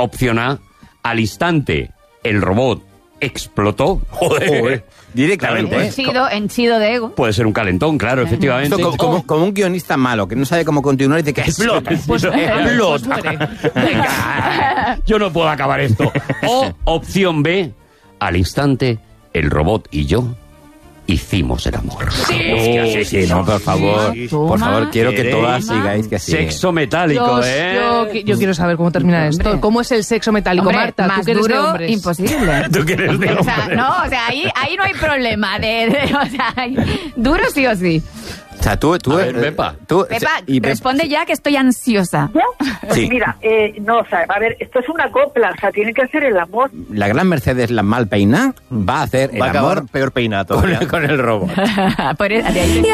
Opción A, al instante el robot explotó. Joder. Directamente. Claro, Henchido de ego. puede ser un calentón, claro, efectivamente. Como un guionista malo, que no sabe cómo continuar y dice que explota. Pues muere. Venga, yo no puedo acabar esto. O opción B, al instante el robot y yo hicimos el amor. Sí, no, por favor. Por favor, quiero que todas sigáis que sí. Sexo metálico, Yo quiero saber cómo termina esto. Hombre. ¿Cómo es el sexo metálico, Hombre, Marta? más Tú que eres de duro, hombres. imposible. Tú que eres de O sea, hombres. no, o sea, ahí no hay problema. O sea, duro sí o sí. O sea, tú... A ver, Pepa. Pepa, responde ya que estoy ansiosa. Pues Sí. mira, no, o sea, a ver, esto es una copla, o sea, tiene que hacer el amor. La gran Mercedes, la mal peina, va a hacer el Va a acabar amor peor peinado. con el robot. Por eso, de ahí